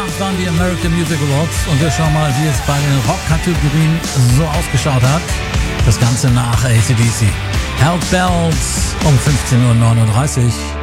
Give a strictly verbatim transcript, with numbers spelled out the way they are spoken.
acht waren die American Music Awards und wir schauen mal, wie es bei den Rock-Kategorien so ausgeschaut hat. Das Ganze nach A C D C. Hell Bells um fünfzehn Uhr neununddreißig.